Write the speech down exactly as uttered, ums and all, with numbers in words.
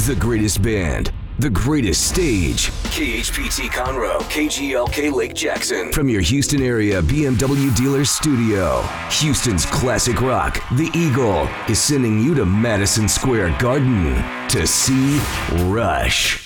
The greatest band, the greatest stage. K H P T Conroe, K G L K Lake Jackson. From your Houston area B M W dealer studio, Houston's classic rock, The Eagle, is sending you to Madison Square Garden to see Rush.